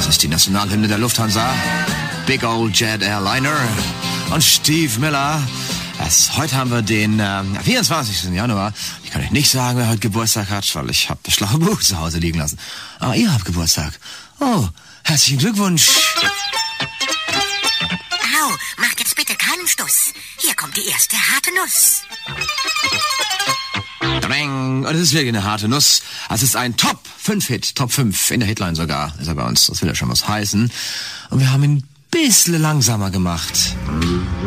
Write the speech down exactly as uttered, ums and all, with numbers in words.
ist die Nationalhymne der Lufthansa. Big Old Jet Airliner. Und Steve Miller. Das, heute haben wir den äh, vierundzwanzigsten Januar. Ich kann euch nicht sagen, wer heute Geburtstag hat, weil ich habe das schlaue Buch zu Hause liegen lassen. Aber ihr habt Geburtstag. Oh, herzlichen Glückwunsch. Au, mach jetzt bitte keinen Stuss. Hier kommt die erste harte Nuss. Dreng. Und es ist wirklich eine harte Nuss. Es ist ein Top fünf Hit. Top fünf. In der Hitline sogar. Ist er bei uns. Das will ja schon was heißen. Und wir haben ihn ein bisschen langsamer gemacht.